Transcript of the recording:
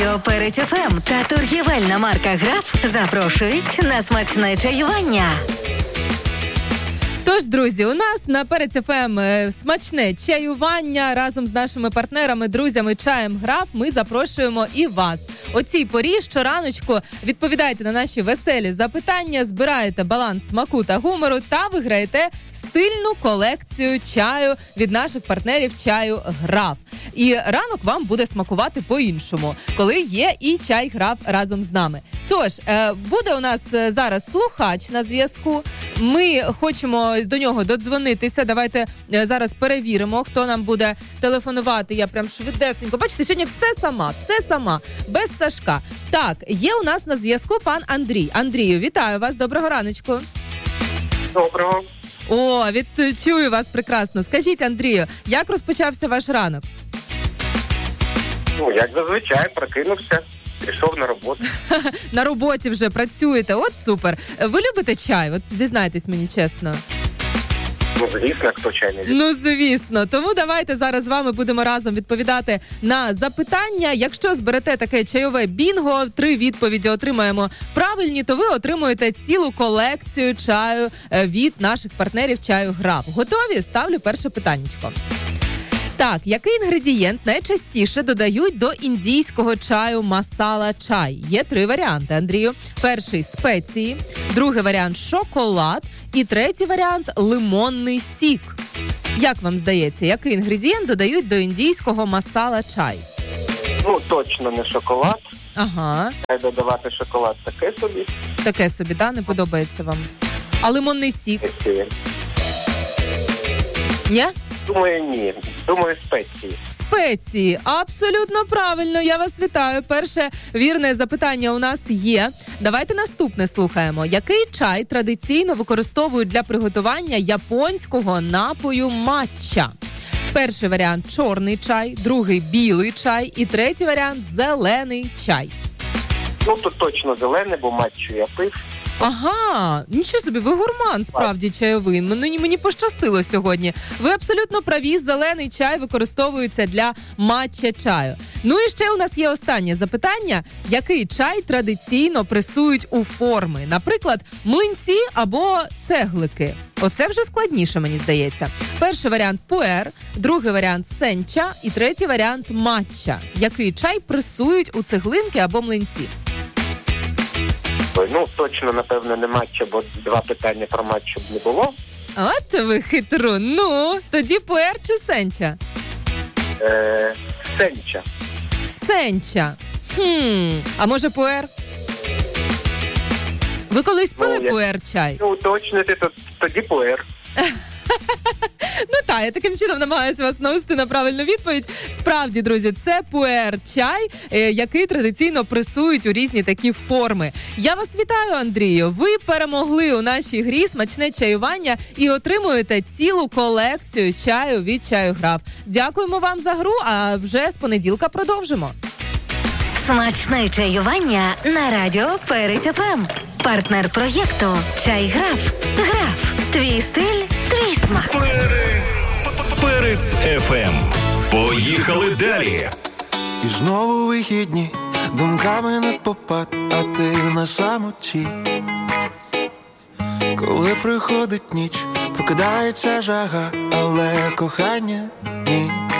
Перець ФМ та торгівельна марка «Граф» запрошують на смачне чаювання. Тож, друзі, у нас на Перець ФМ смачне чаювання разом з нашими партнерами, друзями чаєм «Граф». Ми запрошуємо і вас. О цій порі щораночку відповідайте на наші веселі запитання, збираєте баланс смаку та гумору та виграєте стильну колекцію чаю від наших партнерів чаю «Граф». І ранок вам буде смакувати по-іншому, коли є і чай «Граф» разом з нами. Тож, буде у нас зараз слухач на зв'язку. Ми хочемо до нього додзвонитися. Давайте зараз перевіримо, хто нам буде телефонувати. Я прям швидесенько. Бачите, сьогодні все сама, без Сашка. Так, є у нас на зв'язку пан Андрій. Андрію, вітаю вас, доброго раночку. Доброго. О, чую вас прекрасно. Скажіть, Андрію, як розпочався ваш ранок? Як зазвичай, прокинувся, пішов на роботу. На роботі вже працюєте, от супер. Ви любите чай? От зізнайтесь мені чесно. Звісно, хто чай не любить. Ну, звісно. Тому давайте зараз з вами будемо разом відповідати на запитання. Якщо зберете таке чайове бінго, 3 відповіді отримаємо правильні, то ви отримуєте цілу колекцію чаю від наших партнерів чаю «Граф». Готові? Ставлю перше питаннячко. Так, який інгредієнт найчастіше додають до індійського чаю масала чай? Є 3 варіанти, Андрію. Перший – спеції, другий варіант – шоколад і третій варіант – лимонний сік. Як вам здається, який інгредієнт додають до індійського масала чай? Точно не шоколад. Ага. Додавати шоколад таке собі. Таке собі, да? Не подобається вам? А лимонний сік? Ні? Думаю, ні. Думаю, спеції. Спеції. Абсолютно правильно. Я вас вітаю. Перше вірне запитання у нас є. Давайте наступне слухаємо. Який чай традиційно використовують для приготування японського напою матча? Перший варіант – чорний чай, другий – білий чай і третій варіант – зелений чай. Тут точно зелений, бо матчу я пив. Ага, нічого собі, ви гурман справді чайовий. Мені пощастило сьогодні. Ви абсолютно праві, зелений чай використовується для матча чаю. Ну і ще у нас є останнє запитання. Який чай традиційно пресують у форми? Наприклад, млинці або цеглики. Оце вже складніше, мені здається. Перший варіант – пуер, другий варіант – сенча і третій варіант – матча. Який чай пресують у цеглинки або млинці? Точно, напевно, не матча, бо 2 питання про матчу б не було. От ви хитрун. Ну, тоді пуер чи сенча? Сенча. Сенча. А може пуер? Ви колись пили пуер чай? Точно, тоді пуер. Так, я таким чином намагаюся вас навести на правильну відповідь. Справді, друзі, це пуер-чай, який традиційно пресують у різні такі форми. Я вас вітаю, Андрію. Ви перемогли у нашій грі смачне чаювання і отримуєте цілу колекцію чаю від чаю «Граф». Дякуємо вам за гру, а вже з понеділка продовжимо. Смачне чаювання на радіо Перець ФМ. Партнер проєкту «Чай «Граф». «Граф». Твій стиль, твій смак. Перець ФМ. Поїхали далі. І знову вихідні, думками невпопад, а ти на самоті. Коли приходить ніч, прокидається жага, але кохання ні.